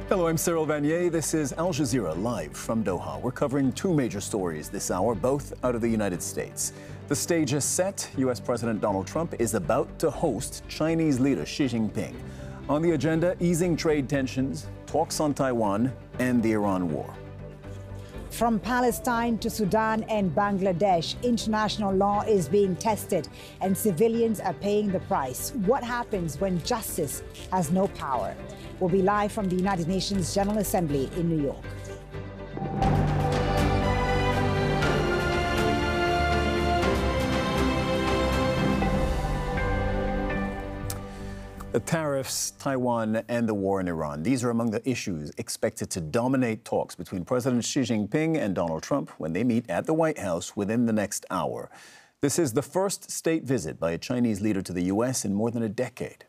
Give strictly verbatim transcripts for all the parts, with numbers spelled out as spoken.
Hello, I'm Cyril Vanier. This is Al Jazeera live from Doha. We're covering two major stories this hour, both out of the United States. The stage is set. U S President Donald Trump is about to host Chinese leader Xi Jinping. On the agenda, easing trade tensions, talks on Taiwan, and the Iran war. From Palestine to Sudan and Bangladesh, international law is being tested and civilians are paying the price. What happens when justice has no power? We'll be live from the United Nations General Assembly in New York. The tariffs, Taiwan, and the war in Iran. These are among the issues expected to dominate talks between President Xi Jinping and Donald Trump when they meet at the White House within the next hour. This is the first state visit by a Chinese leader to the U S in more than a decade.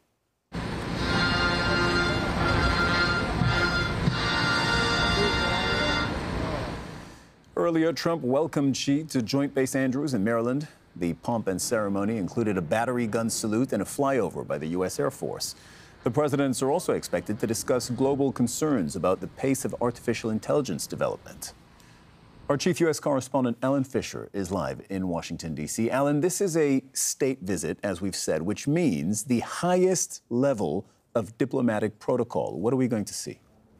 Earlier, Trump welcomed Xi to Joint Base Andrews in Maryland. The pomp and ceremony included a battery gun salute and a flyover by the U S Air Force. The presidents are also expected to discuss global concerns about the pace of artificial intelligence development. Our chief U S correspondent, Alan Fisher, is live in Washington, D C Alan, this is a state visit, as we've said, which means the highest level of diplomatic protocol. What are we going to see?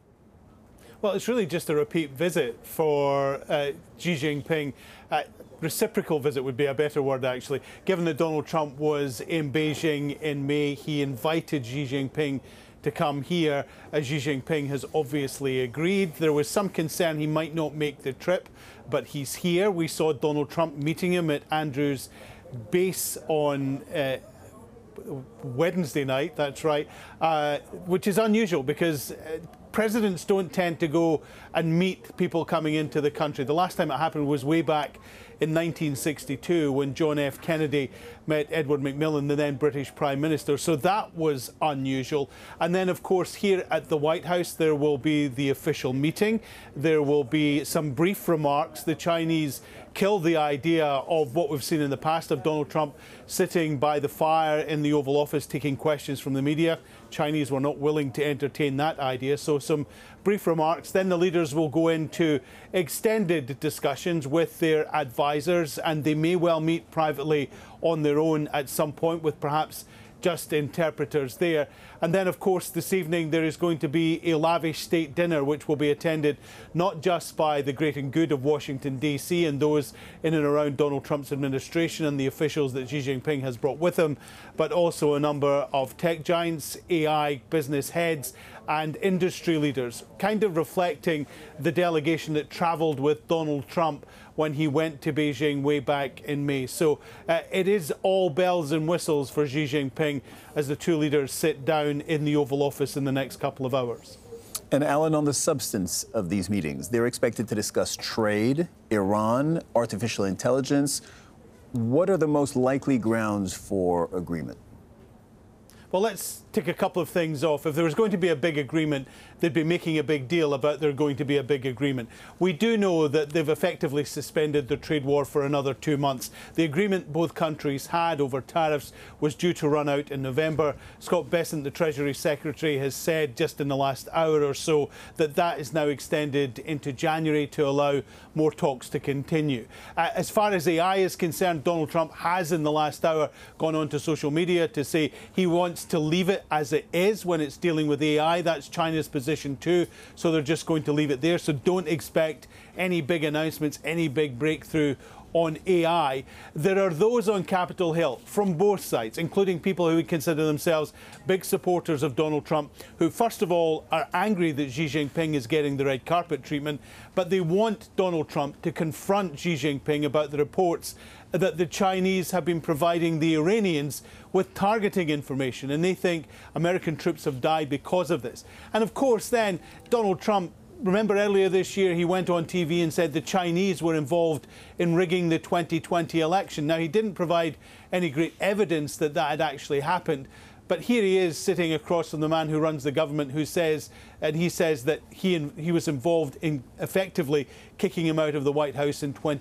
Well, it's really just a repeat visit for uh, Xi Jinping. Uh, reciprocal visit would be a better word, actually. Given that Donald Trump was in Beijing in May, he invited Xi Jinping to come here. Uh, Xi Jinping has obviously agreed. There was some concern he might not make the trip, but he's here. We saw Donald Trump meeting him at Andrews Base on uh, Wednesday night, that's right, uh, which is unusual because uh, presidents don't tend to go and meet people coming into the country. The last time it happened was way back in nineteen sixty-two when John F. Kennedy met Edward McMillan, the then British Prime Minister. So that was unusual. And then, of course, here at the White House, there will be the official meeting. There will be some brief remarks. The Chinese killed the idea of what we've seen in the past of Donald Trump sitting by the fire in the Oval Office taking questions from the media. Chinese were not willing to entertain that idea. So some brief remarks. Then the leaders will go into extended discussions with their advisors, and they may well meet privately on their own at some point with perhaps just interpreters there. And then, of course, this evening there is going to be a lavish state dinner which will be attended not just by the great and good of Washington, D C and those in and around Donald Trump's administration and the officials that Xi Jinping has brought with him, but also a number of tech giants, A I business heads and industry leaders, kind of reflecting the delegation that travelled with Donald Trump when he went to Beijing way back in May. So uh, it is all bells and whistles for Xi Jinping as the two leaders sit down in the Oval Office in the next couple of hours. And Alan, on the substance of these meetings, they're expected to discuss trade, Iran, artificial intelligence. What are the most likely grounds for agreement? Well, let's take a couple of things off. If there was going to be a big agreement, they'd be making a big deal about there going to be a big agreement. We do know that they've effectively suspended the trade war for another two months. The agreement both countries had over tariffs was due to run out in November. Scott Bessent, the Treasury Secretary, has said just in the last hour or so that that is now extended into January to allow more talks to continue. Uh, as far as A I is concerned, Donald Trump has in the last hour gone onto social media to say he wants to leave it as it is when it's dealing with A I. That's China's position too, so they're just going to leave it there. So don't expect any big announcements, any big breakthrough on A I. There are those on Capitol Hill from both sides, including people who would consider themselves big supporters of Donald Trump, who first of all are angry that Xi Jinping is getting the red carpet treatment, but they want Donald Trump to confront Xi Jinping about the reports that the Chinese have been providing the Iranians with targeting information, and they think American troops have died because of this. And of course then Donald Trump, remember earlier this year he went on T V and said the Chinese were involved in rigging the twenty twenty election. Now, he didn't provide any great evidence that that had actually happened, but here he is sitting across from the man who runs the government, who says, and he says that he, he was involved in effectively kicking him out of the White House in twenty